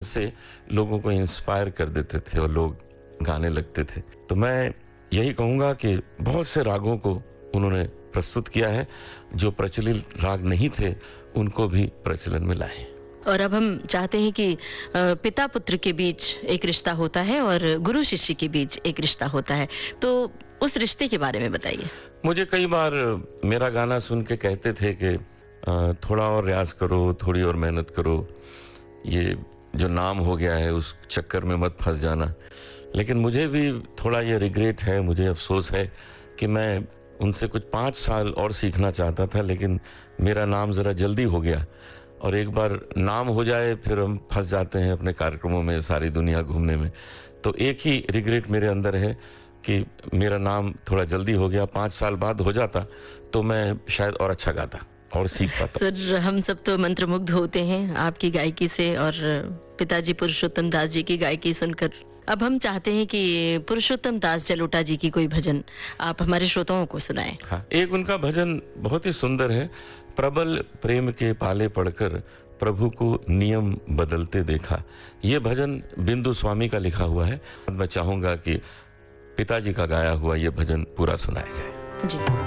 से लोगों को इंस्पायर कर देते थे और लोग गाने लगते थे। तो मैं यही कहूँगा कि बहुत से रागों को उन्होंने प्रस्तुत किया है, जो प्रचलित राग नहीं थे उनको भी प्रचलन में लाए। और अब हम चाहते हैं कि पिता पुत्र के बीच एक रिश्ता होता है और गुरु शिष्य के बीच एक रिश्ता होता है, तो उस रिश्ते के बारे में बताइए। मुझे कई बार मेरा गाना सुन के कहते थे कि थोड़ा और रियाज करो, थोड़ी और मेहनत करो, ये जो नाम हो गया है उस चक्कर में मत फंस जाना। लेकिन मुझे भी थोड़ा ये रिग्रेट है, मुझे अफसोस है कि मैं उनसे कुछ 5 साल और सीखना चाहता था, लेकिन मेरा नाम ज़रा जल्दी हो गया। और एक बार नाम हो जाए फिर हम फंस जाते हैं अपने कार्यक्रमों में, सारी दुनिया घूमने में। तो एक ही रिग्रेट मेरे अंदर है कि मेरा नाम थोड़ा जल्दी हो गया। 5 साल बाद हो जाता तो मैं शायद और अच्छा गाता और सीख पाता। सर, हम सब तो मंत्रमुग्ध होते हैं आपकी गायकी से और पिताजी पुरुषोत्तम दास जी की गायकी सुनकर। अब हम चाहते हैं कि पुरुषोत्तम दास जलोटा जी की कोई भजन आप हमारे श्रोताओं को सुनाएं। हाँ, एक उनका भजन बहुत ही सुंदर है। प्रबल प्रेम के पाले पड़कर प्रभु को नियम बदलते देखा। ये भजन बिंदु स्वामी का लिखा हुआ है। मैं चाहूंगा कि पिताजी का गाया हुआ ये भजन पूरा सुनाया जाए। जी।